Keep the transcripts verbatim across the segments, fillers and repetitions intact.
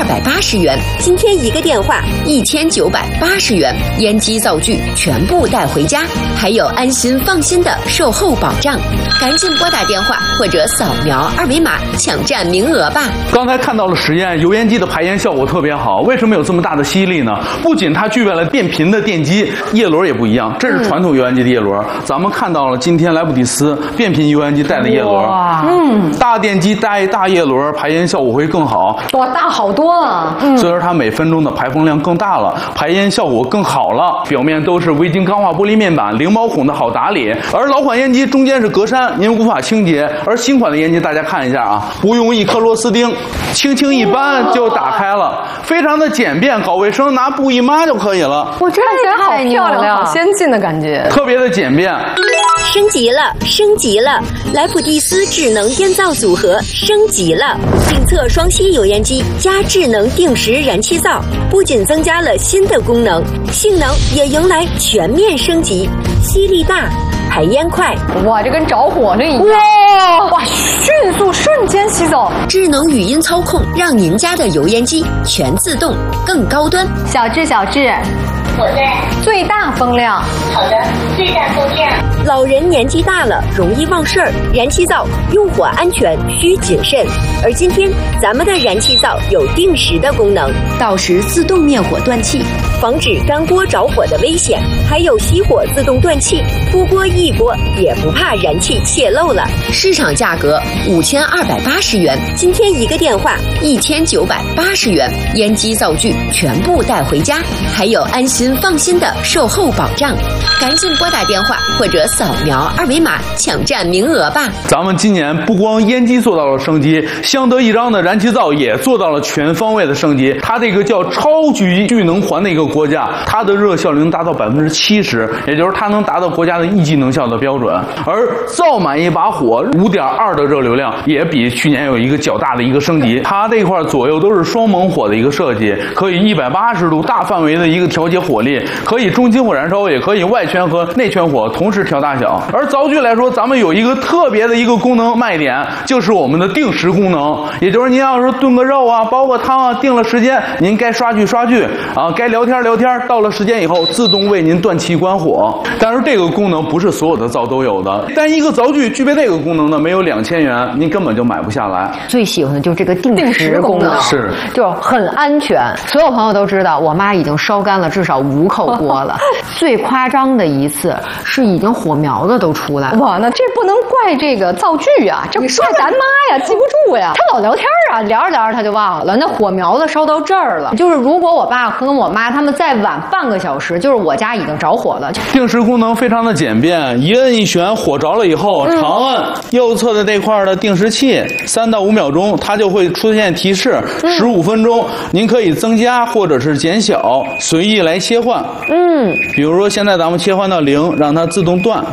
百八十元，今天一个电话一千九百八十元，烟机灶具全部带回家，还有安心放心的售后保障。赶紧拨打电话或者扫描二维码抢占名额吧。 刚才看到了实验，油烟机的排烟效果特别好。为什么有这么大的吸力呢？不仅它具备了变频的电机，叶轮也不一样，这是传统油烟机的叶轮。嗯、咱们看到了今天莱普蒂斯变频油烟机带的叶轮，嗯，大电机带大叶轮，排烟效果会更好。 哇，大好多了。嗯， 所以说它每分钟的排风量更大了，排烟效果更好了。表面都是微晶钢化玻璃面板，零毛孔的好打理。而老款烟机中间是格栅，您无法清洁。而新款的烟机大家看一下啊，不用一颗螺丝钉，轻轻一扳就打开了，非常的简便，搞卫生拿布一抹就可以了。 我这看起来好漂亮，好先进的感觉， 特别的简便。 升级了，升级了！莱普蒂斯智能烟灶组合升级了，定测双吸油烟机加智能定时燃气灶，不仅增加了新的功能，性能也迎来全面升级，吸力大，排烟快。 哇，这跟着火这一样！哇哇，迅速瞬间吸走。 智能语音操控，让您家的油烟机全自动，更高端。 小智，小智。 我在最大风量。 好的，最大风量。 老人年纪大了，容易忘事儿，燃气灶用火安全需谨慎。而今天咱们的燃气灶有定时的功能，到时自动灭火断气，防止干锅着火的危险。还有熄火自动断气，出锅一锅也不怕燃气泄漏了。市场价格五千二百八十元，今天一个电话一千九百八十元，烟机灶具全部带回家，还有安心放心的售后保障。赶紧拨打电话或者扫描二维码抢占名额吧。 咱们今年不光烟机做到了升级，相得益彰的燃气灶也做到了全方位的升级。它这个叫超级聚能环的一个国家，它的热效率能达到百分之七十，也就是它能达到国家的一级能效的标准。而灶满一把火五点二的热流量也比去年有一个较大的一个升级。它这块左右都是双猛火的一个设计，可以一百八十度大范围的一个调节火力，可以中近火燃烧，也可以外圈和内圈火同时调大小。而灶具来说，咱们有一个特别的一个功能卖点，就是我们的定时功能。也就是您要是炖个肉啊，煲个汤啊，定了时间，您该刷剧刷剧啊，该聊天聊天，到了时间以后自动为您断气关火。但是这个功能不是所有的灶都有的，但一个灶具具备这个功能的没有两千元，您根本就买不下来。 最喜欢的就是这个定时功能， 是就很安全。所有朋友都知道，我妈已经烧干了至少五口锅了。最夸张的一次是已经火苗子都出来了。 哇，那这不能怪这个灶具啊，这怪咱妈呀，记不住呀。她老聊天啊，聊着聊着她就忘了，那火苗子烧到这儿了。就是如果我爸和我妈他们再晚半个小时，就是我家已经着火了。 定时功能非常的简便，一摁一旋，火着了以后，嗯、长按右侧的这块的定时器，三到五秒钟，它就会出现提示，十五分钟，您可以增加或者是减小，随意来切换。嗯，比如说现在咱们切换到零，让它自动断。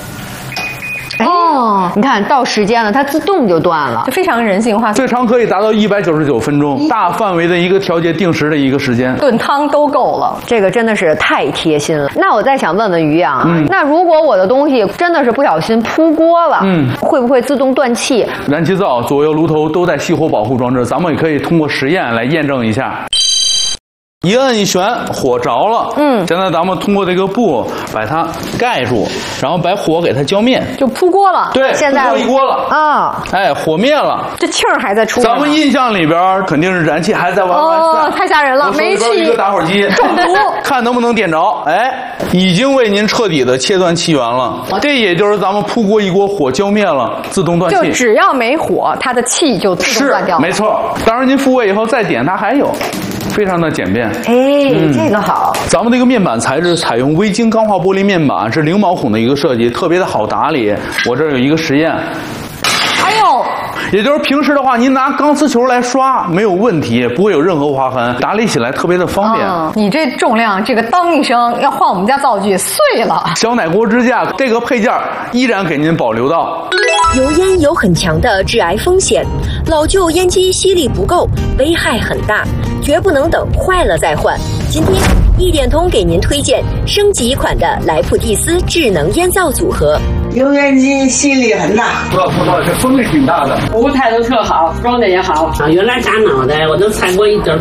哦，你看到时间了，它自动就断了， 就非常人性化。 最长可以达到一百九十九分钟，大范围的一个调节定时的一个时间， 炖汤都够了。 这个真的是太贴心了。那我再想问问于洋，嗯、那如果我的东西真的是不小心扑锅了，嗯，会不会自动断气？ 燃气灶左右炉头都带熄火保护装置，咱们也可以通过实验来验证一下。一摁一旋，火着了。嗯，现在咱们通过这个布把它盖住，然后把火给它浇灭， 就扑锅了。 对， 现在扑一锅了啊！ 哎，火灭了， 这气儿还在出。 咱们印象里边肯定是燃气还在往外散， 哦，太吓人了！煤气一个打火机中毒， 看能不能点着。哎，已经为您彻底的切断气源了。这也就是咱们扑锅一锅，火浇灭了，自动断气。 就只要没火，它的气就自动断掉了。 没错。当然您复位以后再点，它还有。非常的简便， 哎，嗯、这个好。 咱们这个面板材质采用微晶钢化玻璃面板，是零毛孔的一个设计，特别的好打理。我这儿有一个实验。 哎呦， 也就是平时的话，您拿钢丝球来刷没有问题，不会有任何划痕，打理起来特别的方便。 嗯、你这重量，这个当一声要换我们家灶具碎了。 小奶锅支架这个配件依然给您保留到。 油烟有很强的致癌风险，老旧烟机吸力不够，危害很大，绝不能等坏了再换。今天一点通给您推荐升级款的莱普蒂斯智能烟灶组合。 油烟机吸力很大， 不不不，这风力挺大的， 服务态度特好，装的也好。 啊，原来扎脑袋我都踩过一点